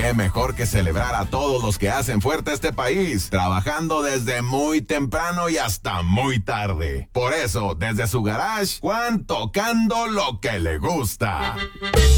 qué mejor que celebrar a todos los que hacen fuerte este país, trabajando desde muy temprano y hasta muy tarde. Por eso, desde su garage, Juan tocando lo que le gusta.